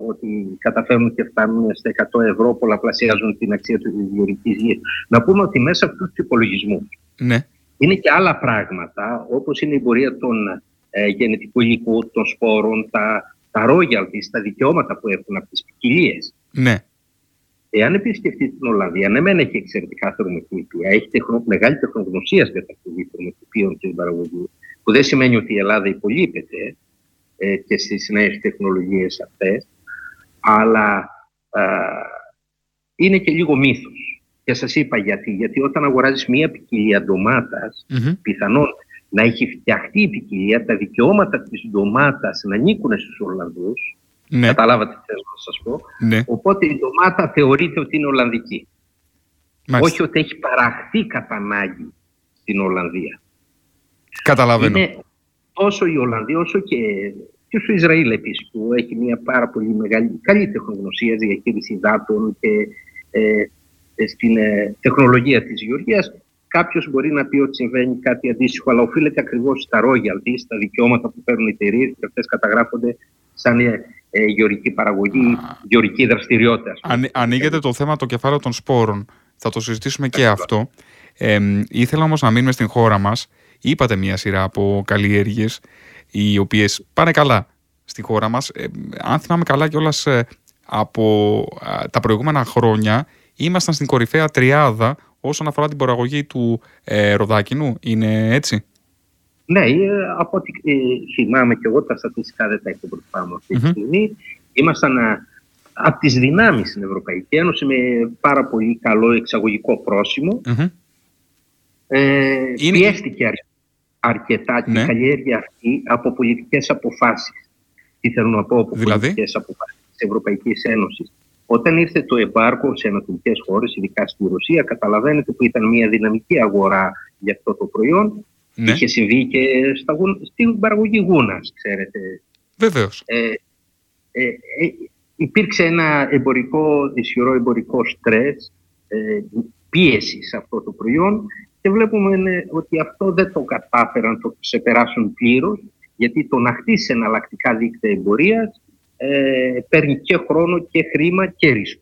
ότι καταφέρνουν και φτάνουν στα 100 ευρώ, πολλαπλασιάζουν την αξία της γεωργικής γης. Να πούμε ότι μέσα από αυτούς τους υπολογισμούς είναι και άλλα πράγματα, όπως είναι η πορεία των γενετικού υλικού, των σπόρων, τα royalties, τα δικαιώματα που έχουν από τις ποικιλίες. Ναι. Εάν επισκεφτεί την Ολλανδία, ναι, μεν έχει εξαιρετικά θερμοκηπία, έχει μεγάλη τεχνογνωσία στην κατασκευή θερμοκηπίων και την παραγωγή, που δεν σημαίνει ότι η Ελλάδα υπολείπεται και στις νέες τεχνολογίες αυτές, αλλά είναι και λίγο μύθος. Και σας είπα γιατί. Γιατί όταν αγοράζεις μία ποικιλία ντομάτας, πιθανόν να έχει φτιαχτεί η ποικιλία, τα δικαιώματα της ντομάτας να ανήκουν στους Ολλανδούς. Ναι. Καταλάβατε τι θέλω να σας πω. Ναι. Οπότε η ντομάτα θεωρείται ότι είναι Ολλανδική. Μάλιστα. Όχι ότι έχει παραχθεί κατά ανάγκη στην Ολλανδία. Καταλαβαίνω. Είναι όσο η Ολλανδία όσο και στο Ισραήλ επίσης, που έχει μια πάρα πολύ καλή τεχνογνωσία διαχείριση υδάτων και στην τεχνολογία της γεωργίας. Κάποιος μπορεί να πει ότι συμβαίνει κάτι αντίστοιχο, αλλά οφείλεται ακριβώς στα royalties, στα δικαιώματα που παίρνουν οι εταιρείες, και αυτές καταγράφονται σαν γεωργική παραγωγή, γεωργική δραστηριότητα. Ανοίγεται το θέμα το κεφάλαιο των σπόρων. Θα το συζητήσουμε και αυτό. Ήθελα όμως να μείνουμε στην χώρα μας. Είπατε μια σειρά από καλλιέργειες οι οποίες πάνε καλά στη χώρα μας. Αν θυμάμαι καλά κιόλας, από τα προηγούμενα χρόνια ήμασταν στην κορυφαία τριάδα όσον αφορά την παραγωγή του ροδάκινου. Είναι έτσι? Ναι, από ό,τι θυμάμαι και εγώ, τα στατιστικά δεν τα έχω μπροστά μου αυτή τη στιγμή. Ήμασταν από τις δυνάμεις στην Ευρωπαϊκή Ένωση με πάρα πολύ καλό εξαγωγικό πρόσημο. Πιέστηκε αρκετά την καλλιέργεια αυτή από πολιτικές αποφάσεις. Τι θέλω να πω από πολιτικές αποφάσεις της Ευρωπαϊκής Ένωσης. Όταν ήρθε το εμπάργκο σε ανατολικές χώρες, ειδικά στη Ρωσία, καταλαβαίνετε που ήταν μια δυναμική αγορά για αυτό το προϊόν. Ναι. Είχε συμβεί και στην παραγωγή γούνας, ξέρετε. Βεβαίως. Υπήρξε ένα ισχυρό εμπορικό στρες, πίεση σε αυτό το προϊόν, και βλέπουμε ότι αυτό δεν το κατάφεραν να το ξεπεράσουν πλήρως, γιατί το να χτίσει εναλλακτικά δίκτυα εμπορίας παίρνει και χρόνο και χρήμα και ρίσκο.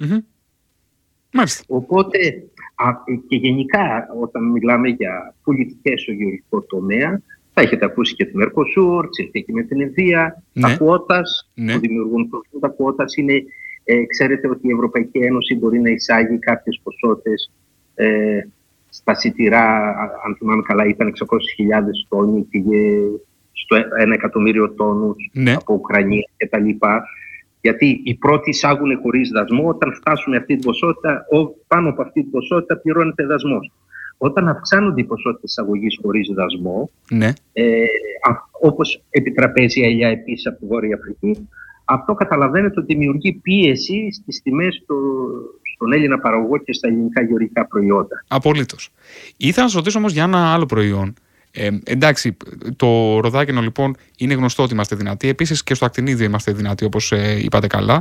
Οπότε και γενικά όταν μιλάμε για πολιτικές στο γεωργικό τομέα, θα έχετε ακούσει και τη Mercosur, και με την Ινδία, τα κουότας που δημιουργούν προβλήματα. Τα κουότας είναι, ξέρετε ότι η Ευρωπαϊκή Ένωση μπορεί να εισάγει κάποιες ποσότητες στα σιτηρά, αν θυμάμαι καλά ήταν 600.000 τόνοι, πήγε στο 1 εκατομμύριο τόνους από Ουκρανία κτλ. Γιατί οι πρώτοι εισάγουν χωρίς δασμό, όταν φτάσουν αυτή την ποσότητα, πάνω από αυτή την ποσότητα πληρώνεται δασμός. Όταν αυξάνονται οι ποσότητες εισαγωγής χωρίς δασμό, όπως επιτραπέζια ελιά επίσης από τη Βόρεια Αφρική, αυτό καταλαβαίνετε ότι δημιουργεί πίεση στις τιμές στον Έλληνα παραγωγό και στα ελληνικά γεωργικά προϊόντα. Απολύτως. Ήθελα να σας ρωτήσω όμως για ένα άλλο προϊόν. Εντάξει, το ροδάκινο λοιπόν είναι γνωστό ότι είμαστε δυνατοί. Επίσης και στο ακτινίδιο είμαστε δυνατοί, όπως είπατε καλά.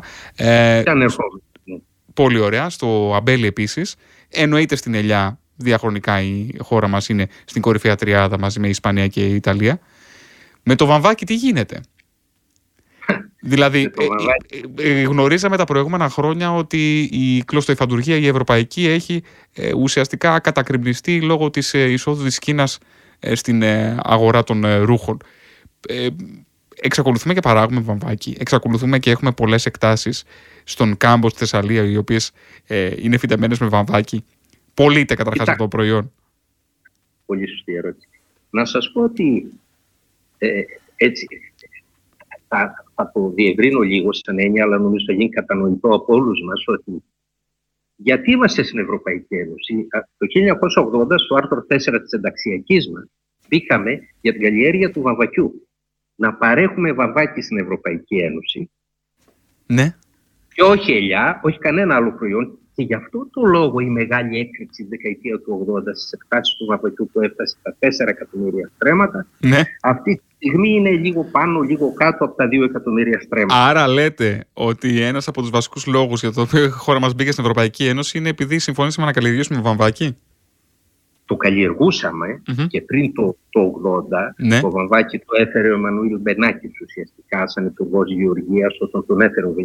Πολύ ωραία. Στο αμπέλι επίσης. Εννοείται στην ελιά. Διαχρονικά η χώρα μας είναι στην κορυφαία τριάδα μαζί με η Ισπανία και η Ιταλία. Με το βαμβάκι τι γίνεται? Δηλαδή γνωρίζαμε τα προηγούμενα χρόνια ότι η κλωστοϊφαντουργία η ευρωπαϊκή έχει ουσιαστικά κατακριμνιστεί λόγω της εισόδου της Κίνας στην αγορά των ρούχων. Εξακολουθούμε και παράγουμε βαμβάκι, εξακολουθούμε και έχουμε πολλές εκτάσεις στον κάμπο στη Θεσσαλία οι οποίες είναι φυτεμένες με βαμβάκι. Πωλείται καταρχάς αυτό το προϊόν? Πολύ σωστή ερώτηση. Να σας πω ότι έτσι θα το διευρύνω λίγο σαν έννοια, αλλά νομίζω θα γίνει κατανοητό από όλους μας ότι γιατί είμαστε στην Ευρωπαϊκή Ένωση. Το 1980 στο άρθρο 4 της ενταξιακής μας μπήκαμε για την καλλιέργεια του βαμβακιού. Να παρέχουμε βαμβάκι στην Ευρωπαϊκή Ένωση. Ναι. Και όχι ελιά, όχι κανένα άλλο προϊόν. Και γι' αυτό το λόγο η μεγάλη έκρηξη τη δεκαετία του 80 στις εκτάσεις του βαμβακιού που έφτασε στα 4 εκατομμύρια στρέμματα, αυτή τη στιγμή είναι λίγο πάνω, λίγο κάτω από τα 2 εκατομμύρια στρέμματα. Άρα λέτε ότι ένας από τους βασικούς λόγους για το οποίο η χώρα μας μπήκε στην Ευρωπαϊκή Ένωση είναι επειδή συμφωνήσαμε να καλλιεργήσουμε βαμβάκι? Το καλλιεργούσαμε και πριν το 80, το βαμβάκι το έφερε ο Εμμανουήλ Μπενάκης ουσιαστικά σαν υπουργός γεωργίας όταν τον έφερε ο